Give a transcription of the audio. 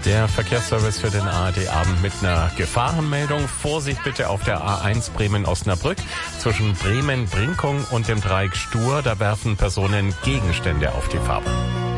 Der Verkehrsservice für den ARD-Abend mit einer Gefahrenmeldung. Vorsicht bitte auf der A1 Bremen-Osnabrück zwischen Bremen-Brinkum und dem Dreieck Stur. Da werfen Personen Gegenstände auf die Fahrbahn.